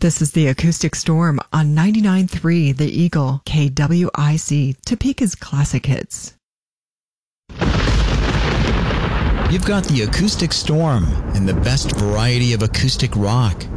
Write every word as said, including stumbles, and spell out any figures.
This is the Acoustic Storm on ninety-nine point three The Eagle, K W I C, Topeka's classic hits. You've got the Acoustic Storm and the best variety of acoustic rock.